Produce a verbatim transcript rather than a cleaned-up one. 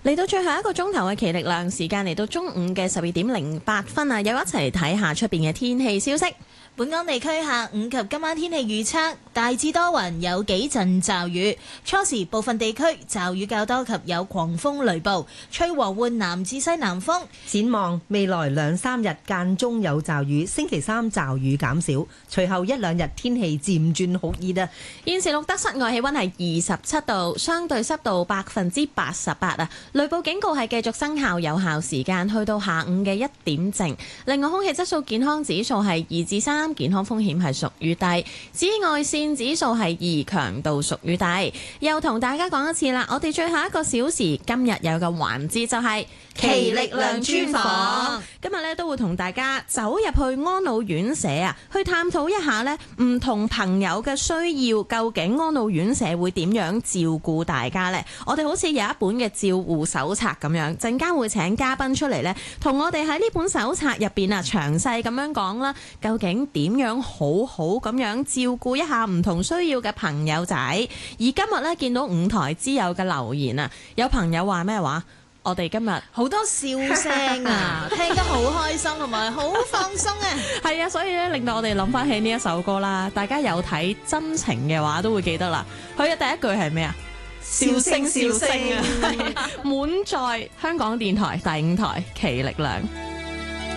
嚟到最後一個鐘頭嘅奇力量時間，嚟到中午嘅十二點零八分啊，又一齊嚟睇下出邊嘅天氣消息。 本港地區下午及今晚天氣預測大致多雲，有幾陣驟雨，初時部分地區驟雨較多及有狂風雷暴，吹和緩南至西南風。 展望未來兩三日間中有驟雨，星期三驟雨減少，隨後一兩日天氣漸轉好熱啊！ 現時錄得室外氣溫係二十七度，相對濕度百分之八十八啊！雷暴警告係繼續生效，有效時間去到下午嘅一點正。另外空氣質素健康指數係二至三。健康風險係屬於低，紫外線指數係二，強度屬於低。又同大家講一次啦，我哋最後一個小時今日有個環節就係奇力量專訪。 今日咧都會同大家走入去安老院舍啊，去探討一下呢唔同朋友嘅需要，究竟安老院舍會點樣照顧大家呢？我哋好似有一本嘅照顧手冊咁樣，陣間會請嘉賓出嚟呢，同我哋喺呢本手冊入邊啊詳細咁樣講啦，究竟點樣好好咁樣照顧一下唔同需要嘅朋友仔。而今日咧見到五台之友嘅留言啊，有朋友話咩話？我哋今日好多笑聲啊，聽得好開心同埋好放鬆啊！ 係啊，所以咧令到我哋諗翻起呢一首歌啦。大家有睇真情嘅話都會記得啦。佢嘅第一句係咩啊？笑聲笑聲啊！滿載香港電台第五台奇力量。